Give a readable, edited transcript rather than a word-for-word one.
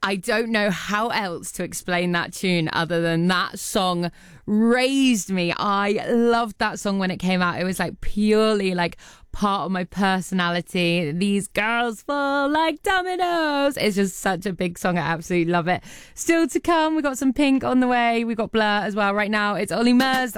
I don't know how else to explain that tune other than that song raised me. I loved that song when it came out. It was like purely like part of my personality. These girls fall like dominoes. It's just such a big song. I absolutely love it. Still to come, we got some Pink on the way. We got Blur as well. Right now, it's Olly Murs.